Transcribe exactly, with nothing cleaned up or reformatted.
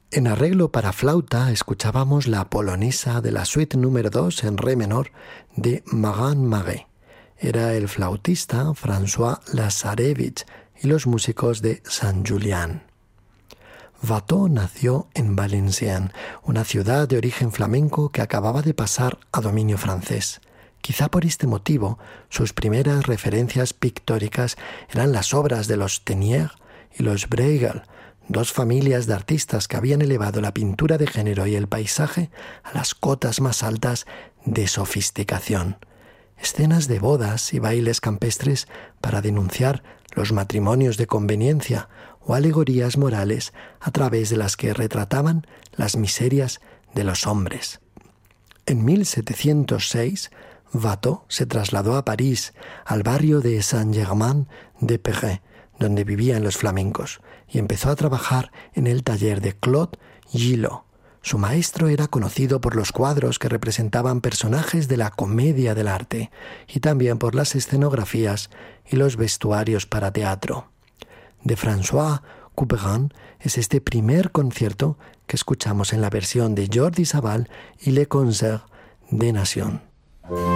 En arreglo para flauta escuchábamos la polonesa de la suite número dos en re menor de Marin Marais. Era el flautista François Lazarevich y los músicos de Saint-Julien. Watteau nació en Valenciennes, una ciudad de origen flamenco que acababa de pasar a dominio francés. Quizá por este motivo, sus primeras referencias pictóricas eran las obras de los Teniers y los Bruegel, dos familias de artistas que habían elevado la pintura de género y el paisaje a las cotas más altas de sofisticación. Escenas de bodas y bailes campestres para denunciar los matrimonios de conveniencia o alegorías morales a través de las que retrataban las miserias de los hombres. En mil setecientos seis, Watteau se trasladó a París, al barrio de Saint-Germain-des-Prés, donde vivían los flamencos, y empezó a trabajar en el taller de Claude Gillot. Su maestro era conocido por los cuadros que representaban personajes de la comedia del arte y también por las escenografías y los vestuarios para teatro. De François Couperin es este primer concierto que escuchamos en la versión de Jordi Savall y Le Concert des Nations.